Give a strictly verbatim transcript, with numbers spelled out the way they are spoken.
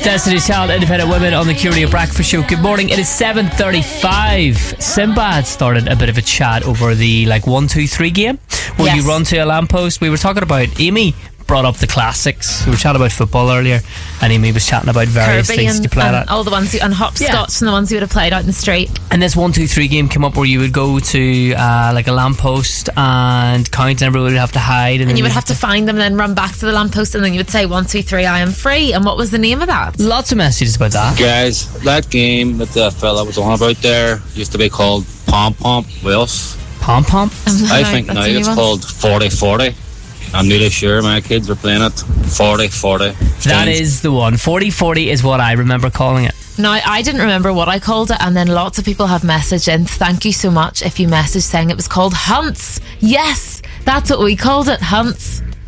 Destiny's Child, Independent Women on the Q Radio Breakfast Show. Good morning. It is seven thirty-five. Simba had started a bit of a chat over the like one, two, three game where Yes. you run to a lamppost. We were talking about Amy brought up the classics. We were chatting about football earlier, and Amy was chatting about various Kirby things and, to play and at. all the ones you, and hopscotch Yeah. and the ones you would have played out in the street. And this one, two, three game came up where you would go to uh, like a lamppost and count, and everybody would have to hide, and, And then you would you'd have to find them and then run back to the lamppost, and then you would say one, two, three, I am free. And what was the name of that? Lots of messages about that. Guys, that game that the fella was on about there used to be called Pom Pom Wales. Pom Pom? I think now it's called forty forty. I'm nearly sure my kids were playing it. forty forty. That is the one. forty forty is what I remember calling it. Now, I didn't remember what I called it, and then lots of people have messaged in. Thank you so much if you messaged saying it was called Hunts. Yes, that's what we called it, Hunts.